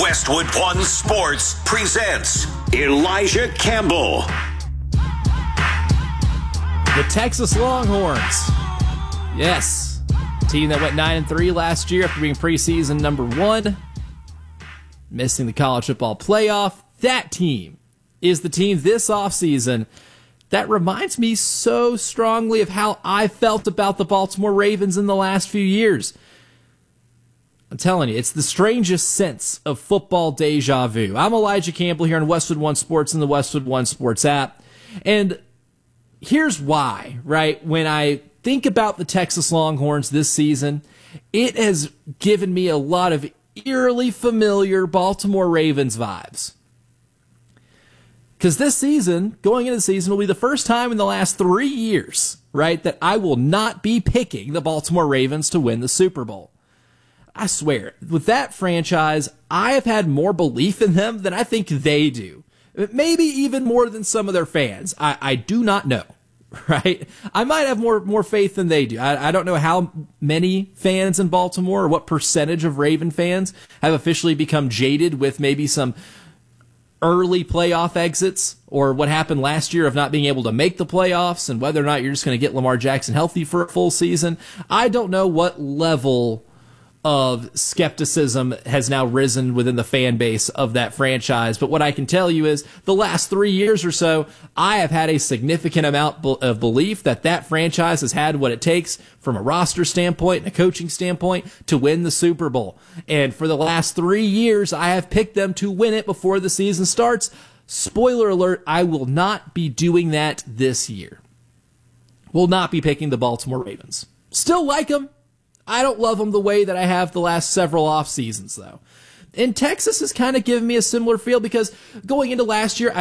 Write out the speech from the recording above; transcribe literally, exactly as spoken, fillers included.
Westwood One Sports presents Elijah Campbell. The Texas Longhorns. Yes. Team that went nine and three last year after being preseason number one. Missing the college football playoff. That team is the team this offseason that reminds me so strongly of how I felt about the Baltimore Ravens in the last few years. I'm telling you, it's the strangest sense of football deja vu. I'm Elijah Campbell here on Westwood One Sports and the Westwood One Sports app. And here's why, right? When I think about the Texas Longhorns this season, it has given me a lot of eerily familiar Baltimore Ravens vibes. Because this season, going into the season, will be the first time in the last three years, right, that I will not be picking the Baltimore Ravens to win the Super Bowl. I swear, with that franchise, I have had more belief in them than I think they do. Maybe even more than some of their fans. I, I do not know, right? I might have more, more faith than they do. I, I don't know how many fans in Baltimore or what percentage of Raven fans have officially become jaded with maybe some early playoff exits or what happened last year of not being able to make the playoffs and whether or not you're just going to get Lamar Jackson healthy for a full season. I don't know what level of skepticism has now risen within the fan base of that franchise. But what I can tell you is the last three years or so, I have had a significant amount of belief that that franchise has had what it takes from a roster standpoint and a coaching standpoint to win the Super Bowl. And for the last three years, I have picked them to win it before the season starts. Spoiler alert, I will not be doing that this year. Will not be picking the Baltimore Ravens. Still like them. I don't love them the way that I have the last several off seasons, though. And Texas has kind of given me a similar feel because going into last year,